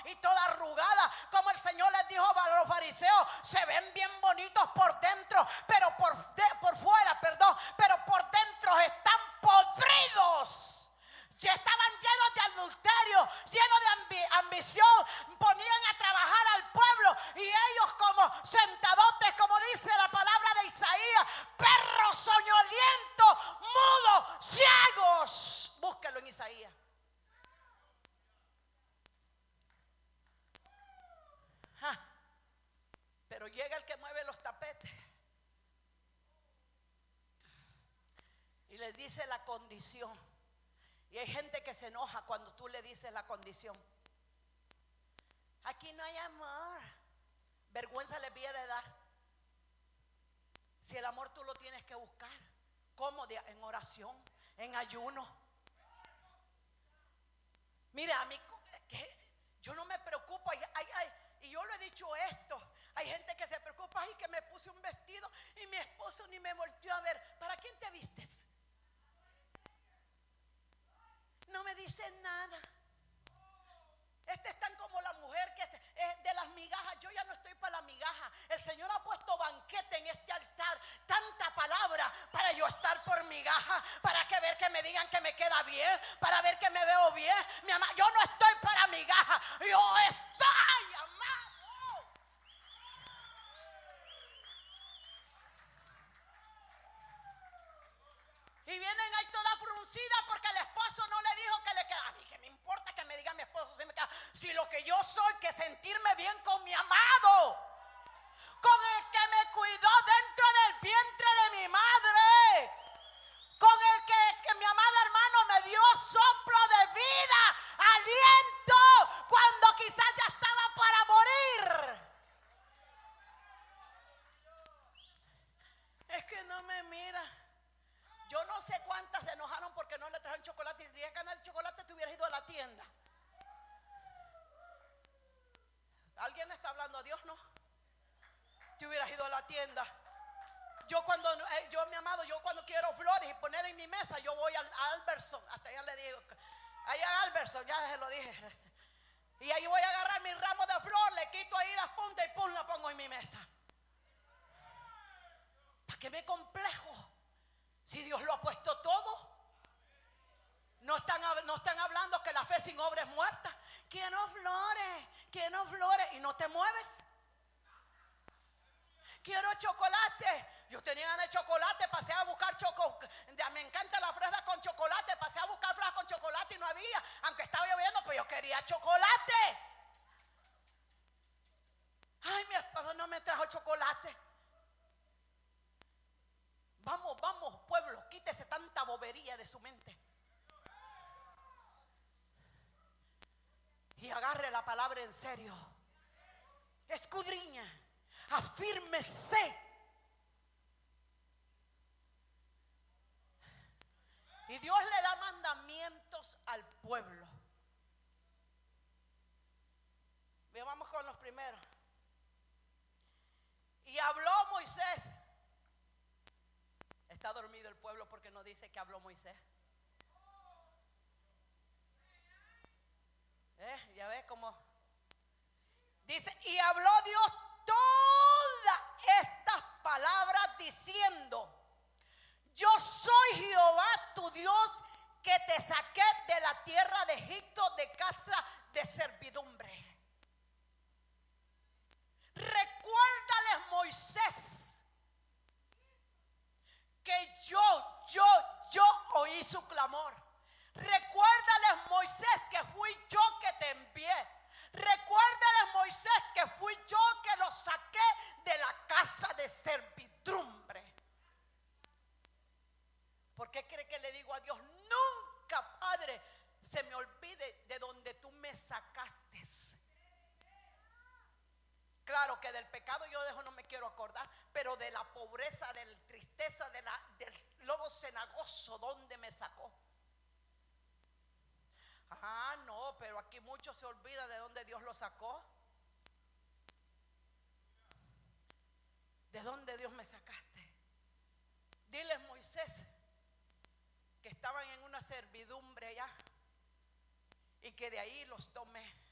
y toda arrugada. Como el Señor les dijo a los fariseos, se ven bien bonitos por dentro, pero por fuera, pero por dentro están podridos. Ya estaban llenos de adulterio, llenos de ambición, ponían a trabajar al pueblo y ellos como sentadotes, como dice la palabra de Isaías, perros soñolientos, mudos, ciegos. Búsquelo en Isaías. Pero llega el que mueve los tapetes y les dice la condición. Y hay gente que se enoja cuando tú le dices la condición. Aquí no hay amor. Vergüenza le viene de dar. Si el amor tú lo tienes que buscar. ¿Cómo? En oración, en ayuno. Mira, a mí yo no me preocupo. Y yo lo he dicho esto. Hay gente que se preocupa. Ay, que me puse un vestido y mi esposo ni me volteó a ver. ¿Para quién te vistes? No me dicen nada. Están como la mujer que es de las migajas. Yo ya no estoy para la migaja. El Señor ha puesto banquete en este altar. Tanta palabra para yo estar por migaja. Para que ver que me digan que me queda bien. Para ver que me veo bien. Mi amada, yo no estoy para migaja. Yo estoy, amado. Y vienen ahí toda fruncida porque el esposo no le dijo que le queda. A mí que me importa que me diga mi esposo si me queda. Si lo que yo soy, que sentirme bien con mi amado, con el que me cuidó dentro del vientre de mi madre, con el que mi amado hermano me dio soplo de vida, aliento, cuando quizás ya estaba para morir. Es que no me mira. Yo no sé cuántas se enojaron porque no le trajeron chocolate. Y el día que ganas el chocolate te hubieras ido a la tienda. ¿Alguien está hablando a Dios? No. Te hubieras ido a la tienda. Mi amado, yo cuando quiero flores y poner en mi mesa, yo voy a Albertson. Hasta allá le digo, allá a Albertson, ya se lo dije. Y ahí voy a agarrar mi ramo de flor, le quito ahí las puntas y pum, la pongo en mi mesa. ¿Para qué me complejo? Si Dios lo ha puesto todo. No están hablando que la fe sin obra es muerta. Quiero flores y no te mueves. Quiero chocolate. Yo tenía ganas de chocolate, pasé a buscar chocolate. Me encanta la fresa con chocolate. Pasé a buscar fresas con chocolate y no había. Aunque estaba lloviendo, pues yo quería chocolate. Ay, mi esposo no me trajo chocolate. Vamos, pueblo, quítese tanta bobería de su mente. Y agarre la palabra en serio. Escudriña, afírmese. Y Dios le da mandamientos al pueblo. Vamos con los primeros. Y habló Moisés. Está dormido el pueblo porque no dice que habló Moisés. Ya ves cómo dice, y habló Dios todas estas palabras diciendo: yo soy Jehová tu Dios, que te saqué de la tierra de Egipto, de casa de servidumbre. Recuérdales, Moisés, que yo oí su clamor. Recuérdales, Moisés, que fui yo que te envié. Recuérdales, Moisés, que fui yo que los saqué de la casa de servidumbre. ¿Por qué cree que le digo a Dios? Nunca, Padre, se me olvide de donde tú me sacaste. Claro que del pecado yo no me quiero acordar, pero de la pobreza, de la tristeza, del lodo cenagoso, donde me sacó. Ah, no, pero aquí muchos se olvidan de dónde Dios lo sacó. ¿De dónde Dios me sacaste? Diles, Moisés, que estaban en una servidumbre allá y que de ahí los tomé.